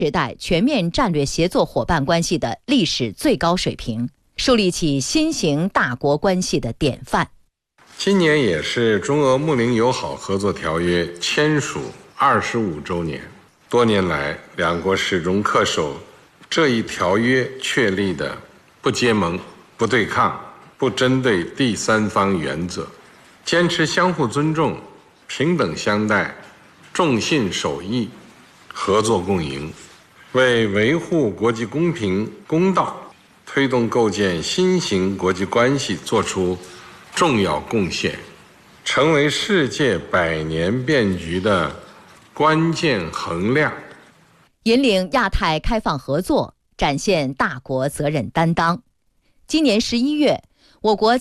时代全面战略协作伙伴关系的历史最高水平，树立起新型大国关系的典范。 今年也是中俄睦邻友好合作条约签署25周年，多年来两国始终恪守这一条约确立的不结盟、不对抗、不针对第三方原则，坚持相互尊重、平等相待、重信守义、合作共赢，为维护国际公平公道、推动构建新型国际关系做出重要贡献，成为世界百年变局的关键衡量， 引领亚太开放合作，展现大国责任担当。今年11月，我国